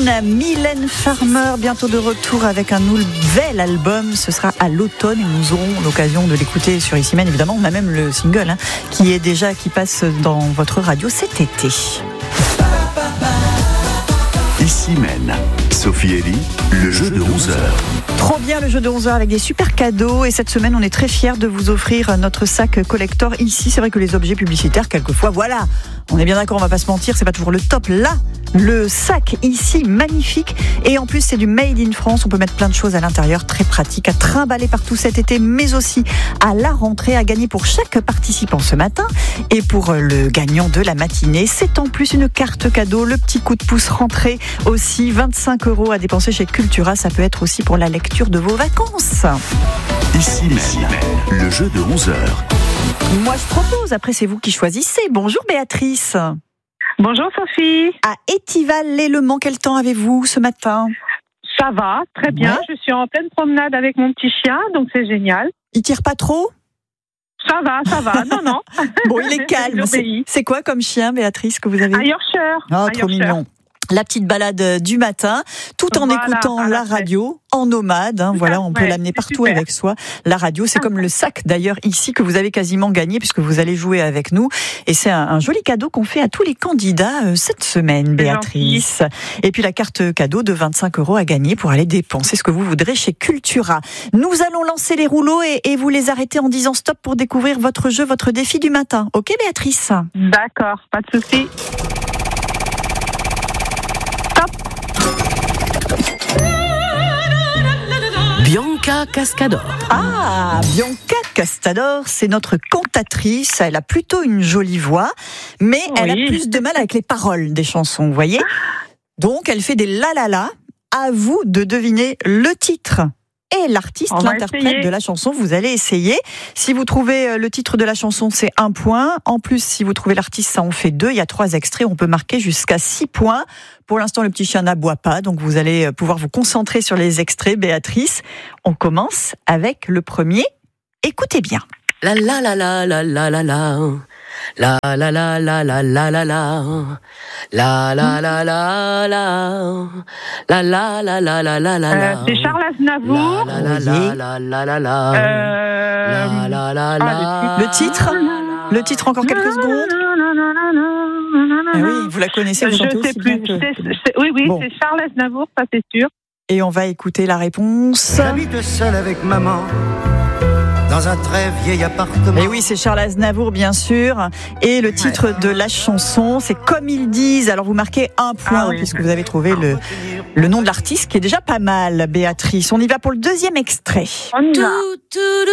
Mylène Farmer, bientôt de retour avec un nouvel album. Ce sera à l'automne et nous aurons l'occasion de l'écouter sur Issy-Mène. Évidemment, on a même le single qui passe dans votre radio cet été. Issy-Mène, Sophie Elie, le jeu de 11h. Trop bien le jeu de 11h avec des super cadeaux. Et cette semaine, on est très fiers de vous offrir notre sac collector ici. C'est vrai que les objets publicitaires, quelquefois, voilà, on est bien d'accord, on va pas se mentir, c'est pas toujours le top. Là, le sac ici, magnifique. Et en plus, c'est du Made in France. On peut mettre plein de choses à l'intérieur, très pratique, à trimballer partout cet été, mais aussi à la rentrée, à gagner pour chaque participant ce matin. Et pour le gagnant de la matinée, c'est en plus une carte cadeau, le petit coup de pouce rentrée aussi, 25 € à dépenser chez Cultura. Ça peut être aussi pour la lecture de vos vacances. Issy-Mène, le jeu de 11h. Moi, je propose. Après, c'est vous qui choisissez. Bonjour Béatrice. Bonjour Sophie. À Étival-les-Le-Mans, quel temps avez-vous ce matin ? Ça va, très bien. Ouais. Je suis en pleine promenade avec mon petit chien, donc c'est génial. Il tire pas trop ? Ça va, non. Bon, il est calme. C'est quoi comme chien, Béatrice, que vous avez ? Un Yorkshire. Oh, trop mignon. La petite balade du matin, tout en écoutant la radio, en nomade. Voilà, on peut l'amener partout avec soi. La radio, c'est comme le sac d'ailleurs ici que vous avez quasiment gagné puisque vous allez jouer avec nous. Et c'est un joli cadeau qu'on fait à tous les candidats cette semaine, Béatrice. Et puis la carte cadeau de 25 € à gagner pour aller dépenser ce que vous voudrez chez Cultura. Nous allons lancer les rouleaux et vous les arrêtez en disant stop pour découvrir votre jeu, votre défi du matin. Ok, Béatrice ? D'accord, pas de souci. Bianca Cascador. Ah, Bianca Cascador, c'est notre cantatrice. Elle a plutôt une jolie voix, mais elle a plus de mal avec les paroles des chansons, vous voyez ? Donc, elle fait des la-la-la. À vous de deviner le titre et l'artiste, l'interprète de la chanson. Vous allez essayer. Si vous trouvez le titre de la chanson, c'est 1 point. En plus, si vous trouvez l'artiste, ça en fait 2. Il y a 3 extraits. On peut marquer jusqu'à 6 points. Pour l'instant, le petit chien n'aboie pas. Donc, vous allez pouvoir vous concentrer sur les extraits. Béatrice, on commence avec le premier. Écoutez bien. La la la la la la la la. La la la la la la la la. La la la la la. La la la la la la la. C'est Charles Aznavour. La la la la la la. La la la la. Le titre. Le titre, encore quelques secondes. Ah oui, vous la connaissez, vous chantez aussi bien que... Oui, bon. C'est Charles Aznavour, ça c'est sûr. Et on va écouter la réponse. J'habite seul avec maman dans un très vieil appartement. Et oui, c'est Charles Aznavour, bien sûr. Et le titre de la chanson, c'est Comme ils disent. Alors, vous marquez 1 point, puisque vous avez trouvé le nom de l'artiste, qui est déjà pas mal, Béatrice. On y va pour le deuxième extrait. On y va.